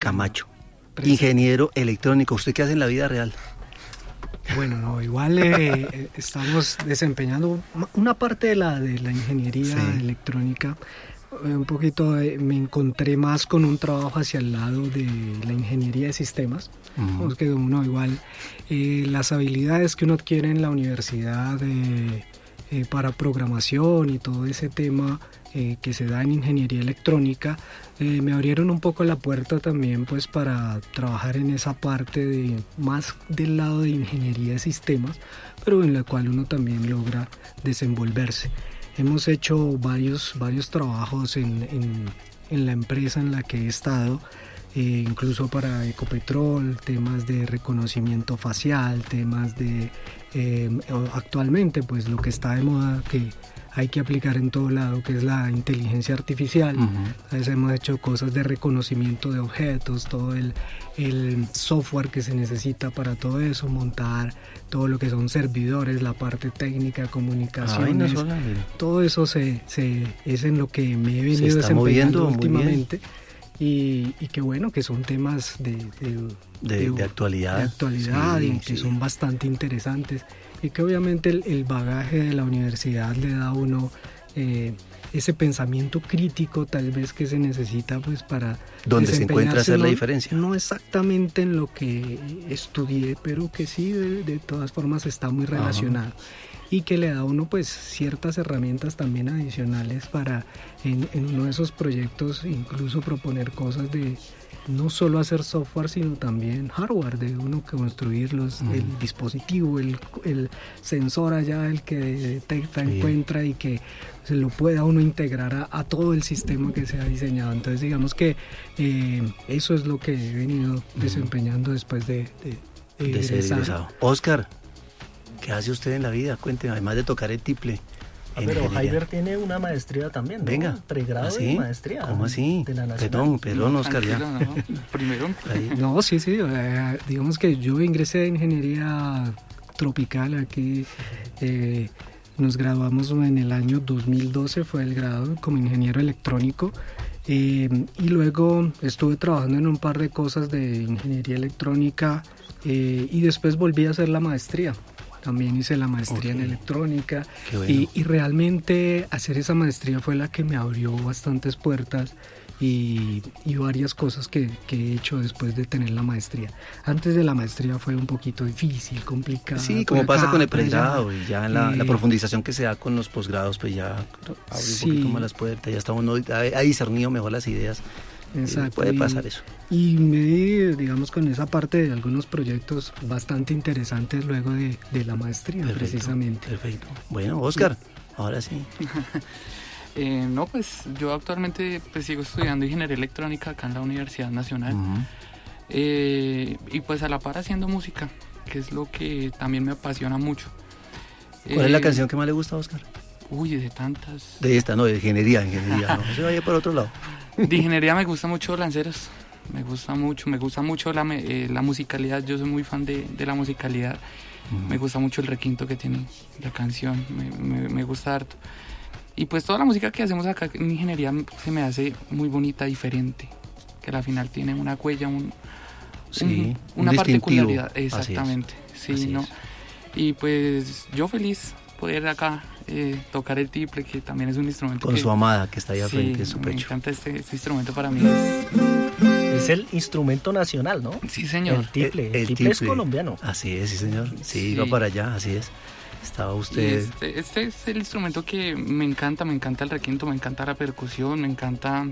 Camacho, Presente. ingeniero electrónico. ¿Usted qué hace en la vida real? Bueno, no, igual estamos desempeñando una parte de la ingeniería electrónica. Un poquito me encontré más con un trabajo hacia el lado de la ingeniería de sistemas. Pues que uno igual las habilidades que uno adquiere en la universidad para programación y todo ese tema que se da en ingeniería electrónica me abrieron un poco la puerta también pues para trabajar en esa parte más del lado de ingeniería de sistemas, pero en la cual uno también logra desenvolverse. Hemos hecho varios trabajos en la empresa en la que he estado, incluso para Ecopetrol, temas de reconocimiento facial, temas de actualmente pues lo que está de moda que hay que aplicar en todo lado, que es la inteligencia artificial. Entonces hemos hecho cosas de reconocimiento de objetos, todo el software que se necesita para todo eso, montar todo lo que son servidores, la parte técnica, comunicaciones, todo eso es en lo que me he venido desempeñando últimamente. Y que bueno, que son temas de actualidad y que son bastante interesantes, y que obviamente el bagaje de la universidad le da a uno ese pensamiento crítico tal vez que se necesita pues para donde se encuentra hacer la diferencia. No exactamente en lo que estudié, pero que sí de todas formas está muy relacionado. Y que le da a uno pues ciertas herramientas también adicionales para en uno de esos proyectos incluso proponer cosas de no solo hacer software sino también hardware, de uno que construirlos, el dispositivo, el sensor allá, el que detecta, encuentra y que se lo pueda uno integrar a todo el sistema que se ha diseñado. Entonces digamos que eso es lo que he venido desempeñando después de ser egresado. Oscar, ¿qué hace usted en la vida? Cuénteme, además de tocar el tiple. Pero Jaiber tiene una maestría también, ¿no? Venga. Pregrado de maestría. ¿Cómo así? De la Nacional. Perdón, Oscar, ya. No. Primero. No, sí. Digamos que yo ingresé a ingeniería tropical aquí. Nos graduamos en el año 2012, fue el grado como ingeniero electrónico. Y luego estuve trabajando en un par de cosas de ingeniería electrónica y después volví a hacer la maestría. También hice la maestría en electrónica. Bueno. Y realmente hacer esa maestría fue la que me abrió bastantes puertas y varias cosas que he hecho después de tener la maestría. Antes de la maestría fue un poquito difícil, complicado. Sí, como pasa con el pregrado y ya en la profundización que se da con los posgrados, pues ya abre un poquito más las puertas, ya está uno ha discernido mejor las ideas. Exacto. Puede pasar eso. Y me di, digamos, con esa parte de algunos proyectos bastante interesantes luego de la maestría, precisamente. Perfecto. Bueno, Oscar, ahora sí. No, pues yo actualmente pues sigo estudiando ingeniería electrónica acá en la Universidad Nacional. Y pues a la par haciendo música, que es lo que también me apasiona mucho. ¿Cuál es la canción que más le gusta a Oscar? Uy, de tantas. De esta, no, de ingeniería, no se vaya por otro lado. De ingeniería me gusta mucho Lanceros, me gusta mucho la musicalidad, yo soy muy fan de la musicalidad, me gusta mucho el requinto que tiene la canción, me gusta harto. Y pues toda la música que hacemos acá en ingeniería se me hace muy bonita, diferente, que al final tiene una huella, una particularidad, exactamente, sí, ¿no? Y pues yo feliz poder acá tocar el tiple, que también es un instrumento con su amada que está ahí al frente de su pecho. Me encanta este instrumento, para mí es el instrumento nacional, ¿no? Sí, señor. El tiple es colombiano. Así es, sí, señor. Sí, va para allá, así es. Estaba usted... Este es el instrumento que me encanta el requinto, me encanta la percusión, me encanta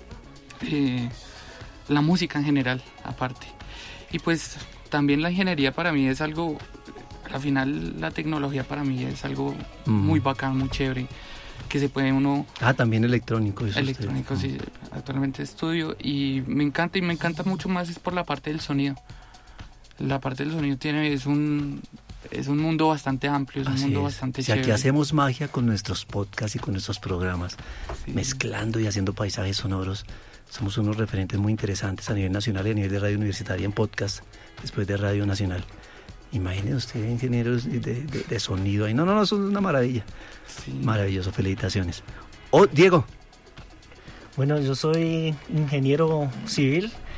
la música en general, aparte. Y pues también la ingeniería para mí es algo... Al final la tecnología para mí es algo muy bacán, muy chévere, que se puede uno... también electrónico. Electrónico, sí. Actualmente estudio y me encanta mucho más es por la parte del sonido. La parte del sonido es un mundo bastante amplio, es un mundo bastante chévere. Aquí hacemos magia con nuestros podcasts y con nuestros programas, mezclando y haciendo paisajes sonoros. Somos unos referentes muy interesantes a nivel nacional y a nivel de radio universitaria en podcast, después de Radio Nacional. Imagínese usted, ingenieros de sonido ahí. No, eso es una maravilla. Sí. Maravilloso, felicitaciones. Diego. Bueno, yo soy ingeniero civil